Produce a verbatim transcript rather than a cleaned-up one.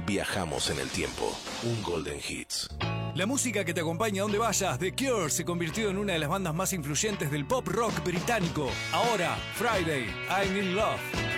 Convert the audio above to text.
Viajamos en el tiempo. Un Golden Hits. La música que te acompaña a donde vayas, The Cure, se convirtió en una de las bandas más influyentes del pop rock británico. Ahora, Friday, I'm in Love.